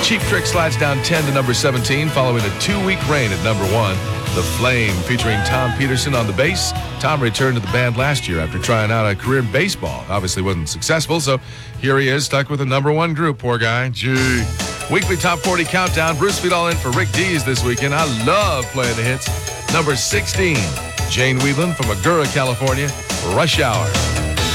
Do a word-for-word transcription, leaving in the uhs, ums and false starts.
Cheap Trick slides down ten to number seventeen following a two-week reign at number one. The Flame, featuring Tom Peterson on the bass. Tom returned to the band last year after trying out a career in baseball. Obviously wasn't successful, so here he is, stuck with the number one group, poor guy. Gee. Weekly Top forty Countdown. Bruce Speedall in for Rick Dees this weekend. I love playing the hits. Number sixteen, Jane Whelan from Agoura, California, Rush Hour.